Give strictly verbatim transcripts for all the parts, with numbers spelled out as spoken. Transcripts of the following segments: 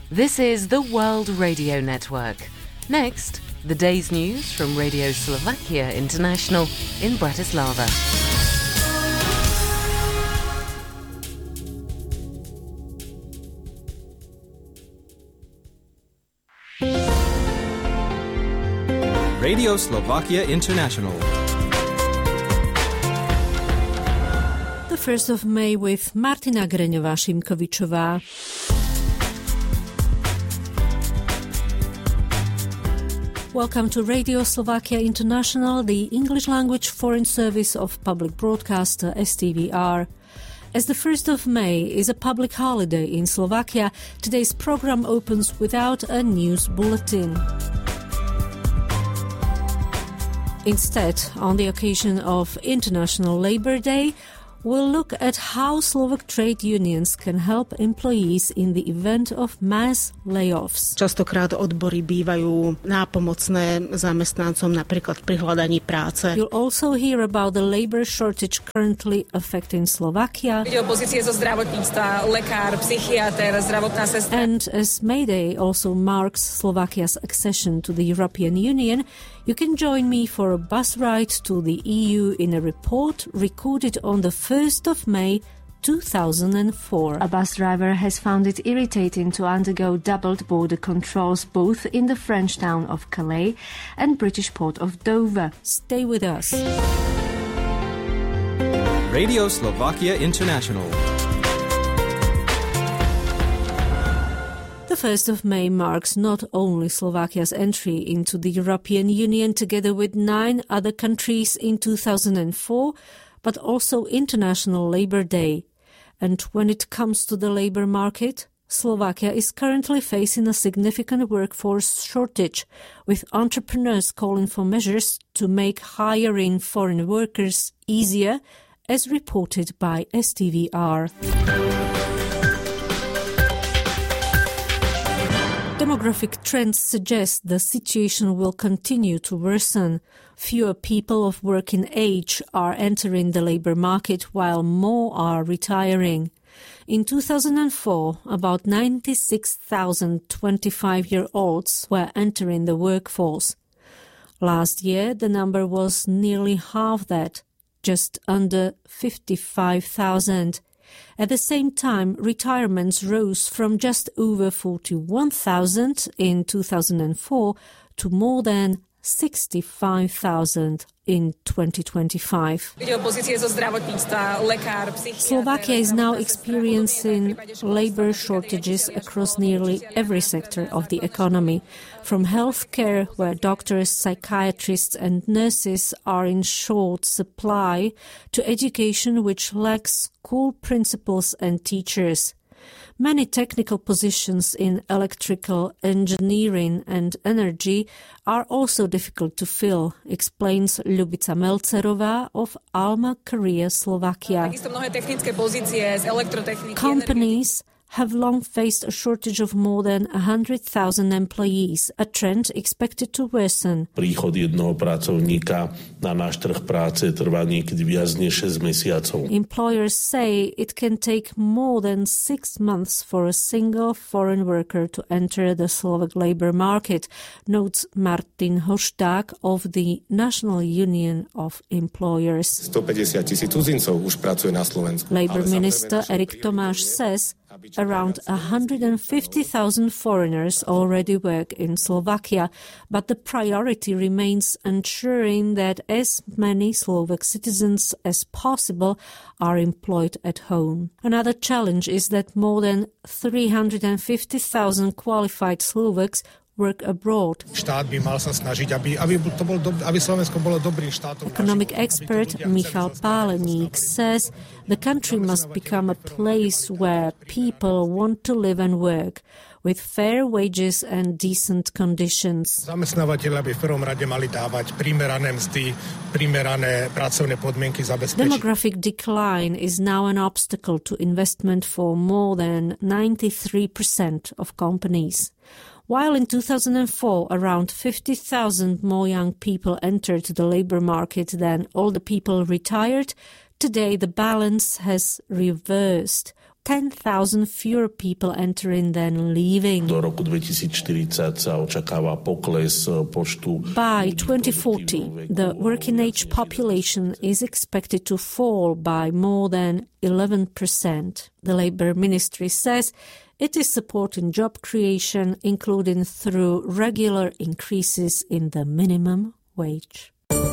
This is the World Radio Network. Next, the day's news from Radio Slovakia International in Bratislava. Radio Slovakia International. The first of May with Martina Greňová-Šimkovičová. Welcome to Radio Slovakia International, the English language foreign service of public broadcaster S T V R. As the first of May is a public holiday in Slovakia, today's program opens without a news bulletin. Instead, on the occasion of International Labour Day, we'll look at how Slovak trade unions can help employees in the event of mass layoffs. Častokrát odbory bývajú nápomocné zamestnancom napríklad pri hľadaní práce. You'll also hear about the labor shortage currently affecting Slovakia. Ide o pozície zo zdravotníctva, lekár, psychiater, zdravotná sestra. And as May Day also marks Slovakia's accession to the European Union, you can join me for a bus ride to the E U in a report recorded on the first of May two thousand four. A bus driver has found it irritating to undergo doubled border controls both in the French town of Calais and British port of Dover. Stay with us. Radio Slovakia International. The first of May marks not only Slovakia's entry into the European Union together with nine other countries in two thousand four, but also International Labour Day. And when it comes to the labour market, Slovakia is currently facing a significant workforce shortage, with entrepreneurs calling for measures to make hiring foreign workers easier, as reported by S T V R. Demographic trends suggest the situation will continue to worsen. Fewer people of working age are entering the labour market while more are retiring. In two thousand four, about ninety-six thousand twenty-five-year-olds were entering the workforce. Last year, the number was nearly half that, just under fifty-five thousand. At the same time, retirements rose from just over forty-one thousand in two thousand four to more than sixty-five thousand in twenty twenty-five. Slovakia is now experiencing labour shortages across nearly every sector of the economy, from healthcare, where doctors, psychiatrists and nurses are in short supply, to education, which lacks school principals and teachers. Many technical positions in electrical engineering and energy are also difficult to fill, explains Ľubica Melcerová of Alma Career Slovakia. Companies have long faced a shortage of more than one hundred thousand employees, a trend expected to worsen. Príchod jednoho pracovníka na náš trh práce trvá niekedy viac než šesť mesiacov. Employers say it can take more than six months for a single foreign worker to enter the Slovak labour market, notes Martin Hošták of the National Union of Employers. stopäťdesiat tisíc cudzincov už pracuje na Slovensku. Labour Minister Erik Tomáš says around one hundred fifty thousand foreigners already work in Slovakia, but the priority remains ensuring that as many Slovak citizens as possible are employed at home. Another challenge is that more than three hundred fifty thousand qualified Slovaks work abroad. Štát by mal sa snažiť, aby, aby, to bol do, aby Slovensko bolo dobrým štátom. Economic expert Michal Páleník says the country must become a place where people want to live and work, with fair wages and decent conditions. Zamestnávateľia by v prvom rade mali dávať primerané mzdy, primerané pracovné podmienky zabezpečiť. Demographic decline is now an obstacle to investment for more than ninety-three percent of companies. While in two thousand four around fifty thousand more young people entered the labour market than older people retired, today the balance has reversed. ten thousand fewer people entering than leaving. Do roku dvetisícštyridsať sa očakáva pokles počtu. By twenty forty, the working-age population is expected to fall by more than eleven percent. The Labour Ministry says it is supporting job creation, including through regular increases in the minimum wage.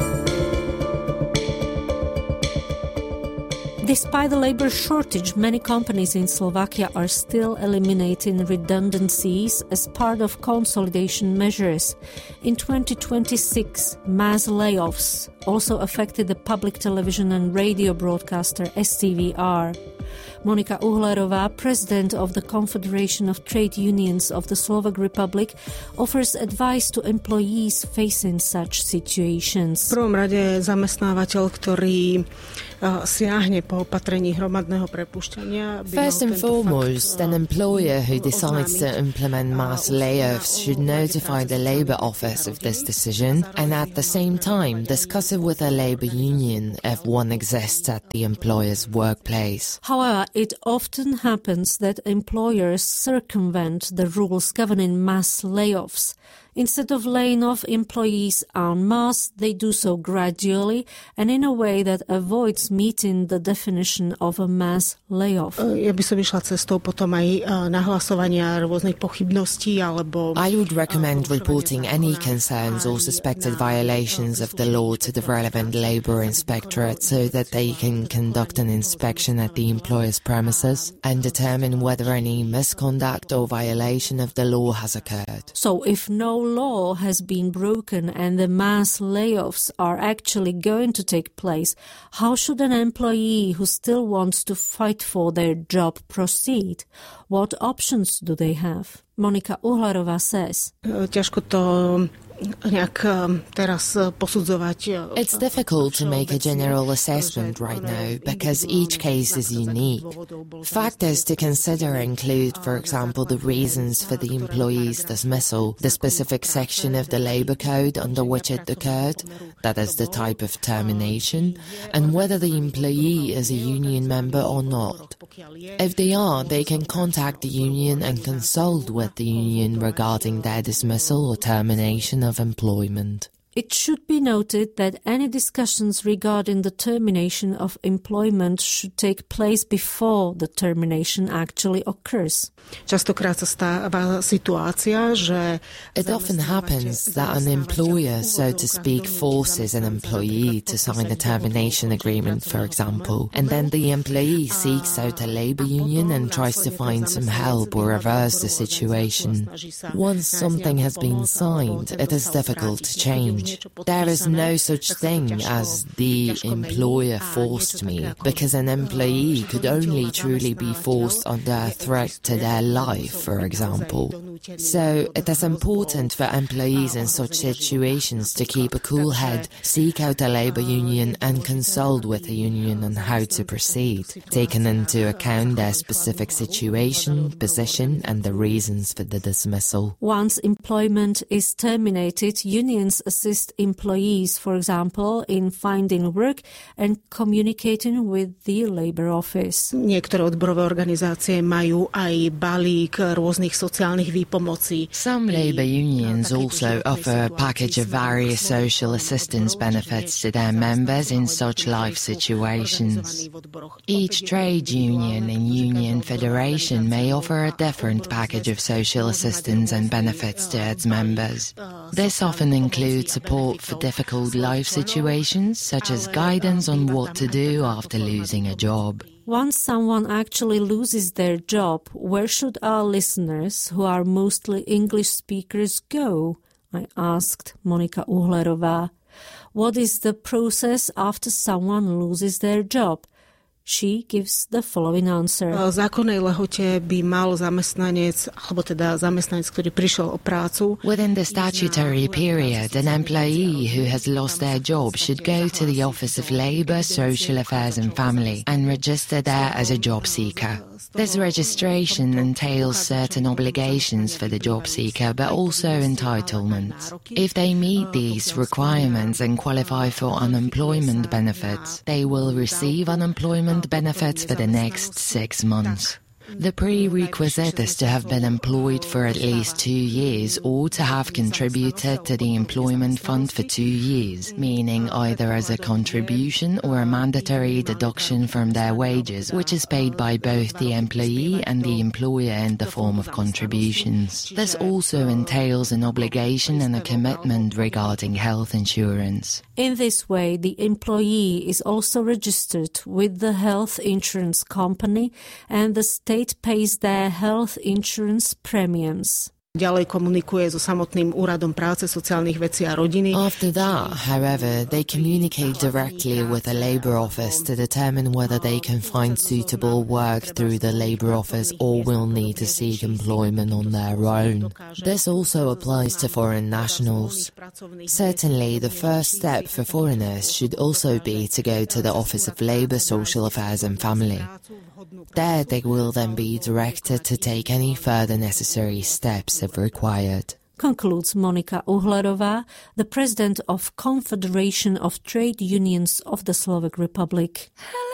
Despite the labour shortage, many companies in Slovakia are still eliminating redundancies as part of consolidation measures. In twenty twenty-six, mass layoffs also affected the public television and radio broadcaster S T V R. Monika Uhlerová, president of the Confederation of Trade Unions of the Slovak Republic, offers advice to employees facing such situations. V prvom rade zamestnávateľ, ktorý siahne po opatrení hromadného prepušťania. First and foremost, an employer who decides to implement mass layoffs should notify the Labour Office of this decision and at the same time discuss it with a labour union if one exists at the employer's workplace. However, it often happens that employers circumvent the rules governing mass layoffs. Instead of laying off employees en masse, they do so gradually and in a way that avoids meeting the definition of a mass layoff. Ja by som išla cestou potom aj nahlasovania rôznych pochybností alebo I would recommend reporting any concerns or suspected violations of the law to the relevant Labour Inspectorate so that they can conduct an inspection at the employer's premises and determine whether any misconduct or violation of the law has occurred. So if no law has been broken and the mass layoffs are actually going to take place, how should an employee who still wants to fight for their job proceed? What options do they have? Monika Uhlerová says. Ťažko to nejak teraz posudzovať. It's difficult to make a general assessment right now because each case is unique. Factors to consider include, for example, the reasons for the employee's dismissal, the specific section of the Labour Code under which it occurred, that is the type of termination, and whether the employee is a union member or not. If they are, they can contact the union and consult with the union regarding their dismissal or termination of employment. It should be noted that any discussions regarding the termination of employment should take place before the termination actually occurs. Častokrát sa stáva situácia, že it often happens that an employer, so to speak, forces an employee to sign a termination agreement, for example, and then the employee seeks out a labour union and tries to find some help or reverse the situation. Once something has been signed, it is difficult to change. There is no such thing as the employer forced me, because an employee could only truly be forced under a threat to their life, for example. So it is important for employees in such situations to keep a cool head, seek out a labour union and consult with the union on how to proceed, taking into account their specific situation, position and the reasons for the dismissal. Once employment is terminated, unions assist employees, for example, in finding work and communicating with the Labour Office. Niektoré odborové organizácie majú aj balík rôznych sociálnych výpomocí. Some labour unions also offer a package of various social assistance benefits to their members in such life situations. Each trade union and union federation may offer a different package of social assistance and benefits to its members. This often includes support for difficult life situations, such as guidance on what to do after losing a job. Once someone actually loses their job, where should our listeners, who are mostly English speakers, go? I asked Monika Uhlerová. What is the process after someone loses their job? She gives the following answer. V zákonnej lehote by mal zamestnanec, alebo teda zamestnanec, ktorý prišiel o prácu. Within the statutory period, an employee who has lost their job should go to the Office of Labour, Social Affairs and Family and register there as a job seeker. This registration entails certain obligations for the job seeker, but also entitlements. If they meet these requirements and qualify for unemployment benefits, they will receive unemployment benefits for the next six months. The prerequisite is to have been employed for at least two years or to have contributed to the employment fund for two years, meaning either as a contribution or a mandatory deduction from their wages, which is paid by both the employee and the employer in the form of contributions. This also entails an obligation and a commitment regarding health insurance. In this way, the employee is also registered with the health insurance company and the state pays their health insurance premiums. Ďalej komunikuje so samotným úradom práce, sociálnych vecí a rodiny. After that, however, they communicate directly with the Labour Office to determine whether they can find suitable work through the Labour Office or will need to seek employment on their own. This also applies to foreign nationals. Certainly, the first step for foreigners should also be to go to the Office of Labour, Social Affairs and Family. There they will then be directed to take any further necessary steps if required. Concludes Monika Uhlerová, the president of Confederation of Trade Unions of the Slovak Republic.